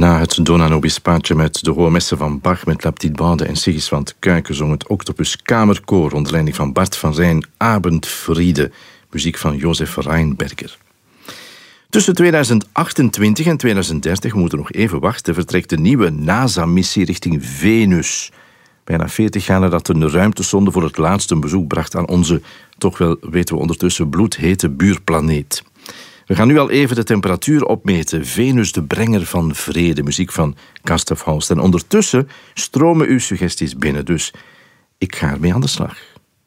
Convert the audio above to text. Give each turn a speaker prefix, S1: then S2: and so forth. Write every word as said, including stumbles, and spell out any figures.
S1: Na het Dona Nobis paadje met de Hohe Messe van Bach met La Petite Bande en Sigismund Kuijken zong het Octopus Kamerkoor onder leiding van Bart van Rijn Abendfriede, muziek van Jozef Reinberger. Tussen tweeduizend achtentwintig en tweeduizend dertig, we moeten nog even wachten, vertrekt de nieuwe NASA-missie richting Venus. Bijna veertig jaar nadat een ruimtesonde voor het laatst een bezoek bracht aan onze, toch wel weten we ondertussen, bloedhete buurplaneet. We gaan nu al even de temperatuur opmeten. Venus, de brenger van vrede, muziek van Gustav Holst. En ondertussen stromen uw suggesties binnen, dus ik ga ermee aan de slag.